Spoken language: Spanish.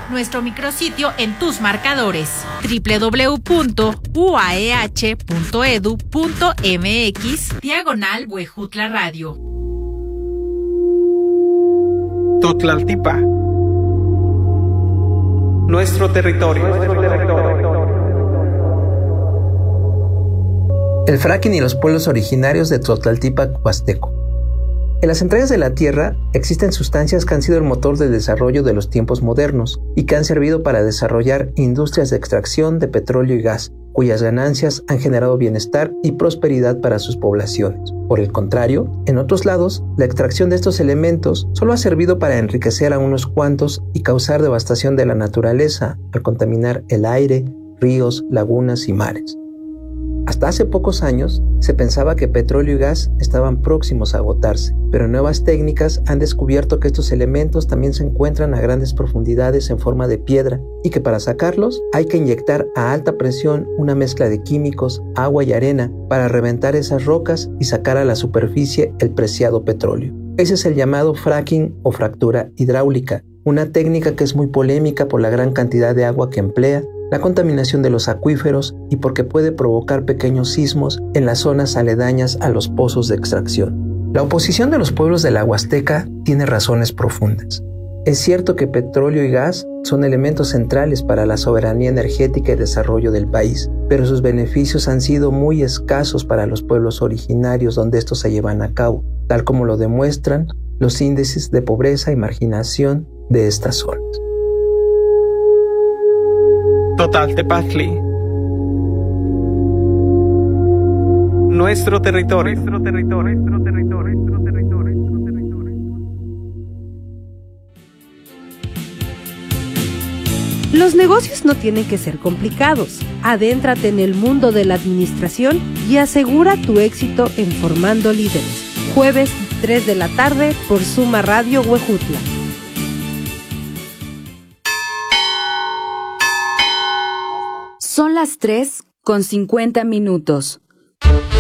nuestro micrositio en tus marcadores, www.uaeh.edu.mx/Huejutla Radio. Totlaltipa, nuestro territorio. El fracking y los pueblos originarios de Totlaltipa Huasteco. En las entrañas de la Tierra existen sustancias que han sido el motor del desarrollo de los tiempos modernos y que han servido para desarrollar industrias de extracción de petróleo y gas, cuyas ganancias han generado bienestar y prosperidad para sus poblaciones. Por el contrario, en otros lados, la extracción de estos elementos solo ha servido para enriquecer a unos cuantos y causar devastación de la naturaleza al contaminar el aire, ríos, lagunas y mares. Hasta hace pocos años, se pensaba que petróleo y gas estaban próximos a agotarse, pero nuevas técnicas han descubierto que estos elementos también se encuentran a grandes profundidades en forma de piedra y que para sacarlos hay que inyectar a alta presión una mezcla de químicos, agua y arena para reventar esas rocas y sacar a la superficie el preciado petróleo. Ese es el llamado fracking o fractura hidráulica, una técnica que es muy polémica por la gran cantidad de agua que emplea, la contaminación de los acuíferos y porque puede provocar pequeños sismos en las zonas aledañas a los pozos de extracción. La oposición de los pueblos de la Huasteca tiene razones profundas. Es cierto que petróleo y gas son elementos centrales para la soberanía energética y desarrollo del país, pero sus beneficios han sido muy escasos para los pueblos originarios donde estos se llevan a cabo, tal como lo demuestran los índices de pobreza y marginación de estas zonas. Totaltepazli, nuestro territorio. Los negocios no tienen que ser complicados. Adéntrate en el mundo de la administración y asegura tu éxito en Formando Líderes. Jueves 3 de la tarde por Suma Radio Huejutla. Son las 3:50.